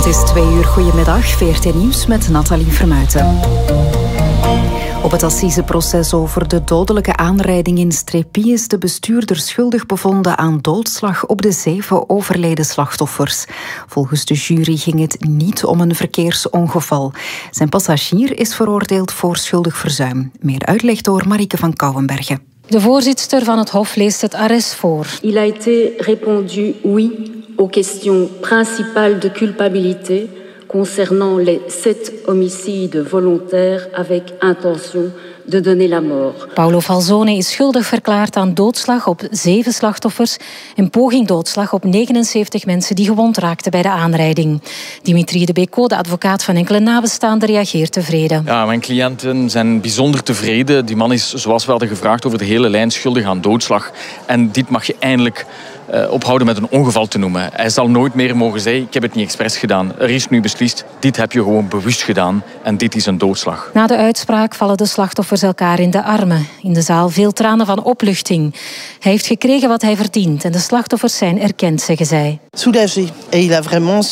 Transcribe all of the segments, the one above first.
Het is 2 uur. Goedemiddag. VRT Nieuws met Nathalie Vermuijten. Op het assiseproces over de dodelijke aanrijding in Strépy is de bestuurder schuldig bevonden aan doodslag op de 7 overleden slachtoffers. Volgens de jury ging het niet om een verkeersongeval. Zijn passagier is veroordeeld voor schuldig verzuim. Meer uitleg door Marieke van Kouwenbergen. De voorzitster van het Hof leest het arrest voor. Il a été répondu oui aux questions principales de culpabilité concernant les 7 homicides volontaires avec intention de donner la mort. Paolo Falzone is schuldig verklaard aan doodslag op 7 slachtoffers en poging doodslag op 79 mensen die gewond raakten bij de aanrijding. Dimitri de Beko, de advocaat van enkele nabestaanden, reageert tevreden. Ja, mijn cliënten zijn bijzonder tevreden. Die man is, zoals we hadden gevraagd, over de hele lijn schuldig aan doodslag. En dit mag je eindelijk ophouden met een ongeval te noemen. Hij zal nooit meer mogen zeggen, ik heb het niet expres gedaan. Er is nu beslist, dit heb je gewoon bewust gedaan en dit is een doodslag. Na de uitspraak vallen de slachtoffers elkaar in de armen. In de zaal veel tranen van opluchting. Hij heeft gekregen wat hij verdient en de slachtoffers zijn erkend, zeggen zij. Soulagé. Et il a vraiment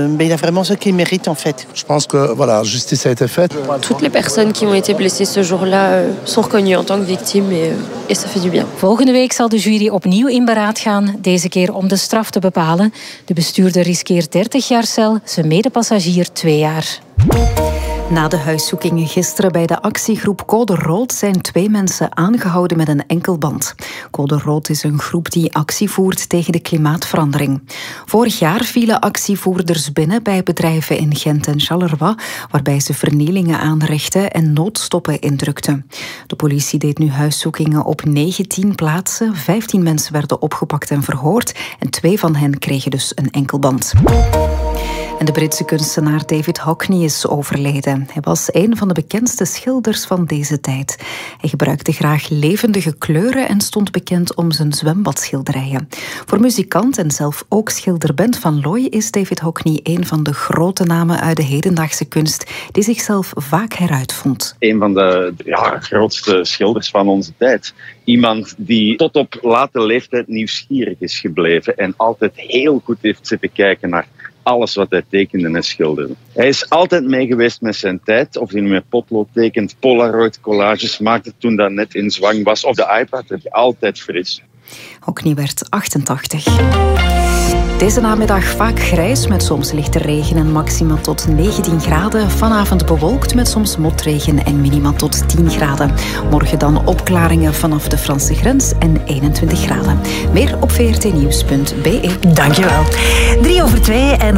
ce qu'il mérite en fait. Je pense que voilà, justice a été faite. Toutes les personnes qui ont été blessées ce jour-là sont reconnues en tant que victimes et ça fait du bien. Volgende week zal de jury opnieuw in beraad gaan, deze keer om de straf te bepalen. De bestuurder riskeert 30 jaar cel, zijn medepassagier 2 jaar. Na de huiszoekingen gisteren bij de actiegroep Code Rood zijn 2 mensen aangehouden met een enkelband. Code Rood is een groep die actie voert tegen de klimaatverandering. Vorig jaar vielen actievoerders binnen bij bedrijven in Gent en Charleroi, waarbij ze vernielingen aanrichtten en noodstoppen indrukten. De politie deed nu huiszoekingen op 19 plaatsen. 15 mensen werden opgepakt en verhoord en 2 van hen kregen dus een enkelband. En de Britse kunstenaar David Hockney is overleden. Hij was een van de bekendste schilders van deze tijd. Hij gebruikte graag levendige kleuren en stond bekend om zijn zwembadschilderijen. Voor muzikant en zelf ook schilder Bent van Looy is David Hockney een van de grote namen uit de hedendaagse kunst die zichzelf vaak heruitvond. Een van de grootste schilders van onze tijd. Iemand die tot op late leeftijd nieuwsgierig is gebleven en altijd heel goed heeft zitten kijken naar alles wat hij tekende en schilderde. Hij is altijd mee geweest met zijn tijd. Of hij nu met potlood tekent, Polaroid collages maakte toen dat net in zwang was. Of de iPad, heb je altijd fris. Hockney werd 88. Deze namiddag vaak grijs met soms lichte regen en maxima tot 19 graden. Vanavond bewolkt met soms motregen en minima tot 10 graden. Morgen dan opklaringen vanaf de Franse grens en 21 graden. Meer op vrtnieuws.be. Dankjewel. 3:02 en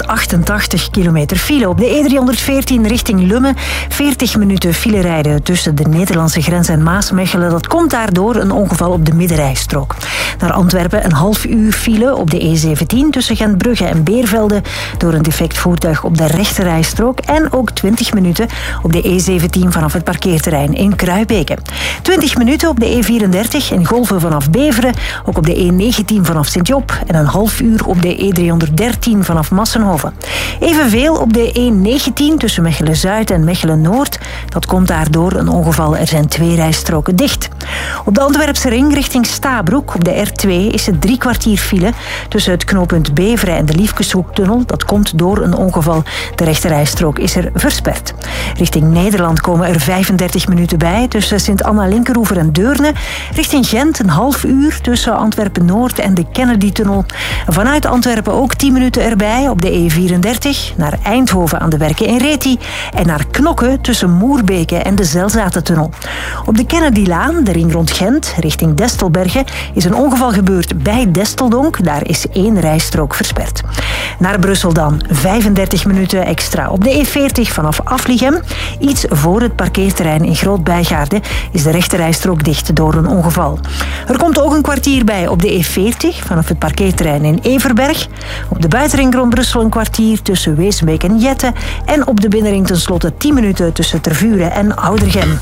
188 kilometer file op de E314 richting Lummen. 40 minuten file rijden tussen de Nederlandse grens en Maasmechelen. Dat komt daardoor een ongeval op de middenrijstrook. Naar Antwerpen een half uur file op de E17 tussen Gentbrugge en Beervelde door een defect voertuig op de rechterrijstrook en ook 20 minuten op de E17 vanaf het parkeerterrein in Kruibeke. 20 minuten op de E34 in Golven vanaf Beveren, ook op de E19 vanaf Sint-Job en een half uur op de E313 vanaf Massenhoven. Evenveel op de E19 tussen Mechelen-Zuid en Mechelen-Noord. Dat komt daardoor een ongeval. Er zijn 2 rijstroken dicht. Op de Antwerpse ring richting Stabroek op de R2 is het 3 kwartier file tussen het knooppunt Beveren en de Liefkeshoektunnel. Dat komt door een ongeval. De rechterrijstrook is er versperd. Richting Nederland komen er 35 minuten bij tussen Sint-Anna-Linkeroever en Deurne. Richting Gent een half uur tussen Antwerpen-Noord en de Kennedy-tunnel. Vanuit Antwerpen ook 10 minuten erbij op de E34 naar Eindhoven aan de Werken in Reti en naar Knokke tussen Moerbeke en de Zelzatentunnel. Op de Kennedylaan, de ring rond Gent, richting Destelbergen, is een ongeval gebeurd bij Desteldonk. Daar is 1 rijstrook versperd. Naar Brussel dan 35 minuten extra. Op de E40 vanaf Aflichem, iets voor het parkeerterrein in Groot-Bijgaarde, is de rechterrijstrook dicht door een ongeval. Er komt ook een kwartier bij op de E40 vanaf het parkeerterrein in Everberg. Op de buitenring rond Brussel een kwartier tussen Weesbeek en Jette. En op de binnenring tenslotte 10 minuten tussen Tervuren en Oudergem.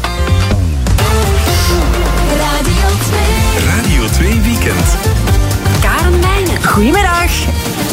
Radio 2 Weekend. Goedemiddag.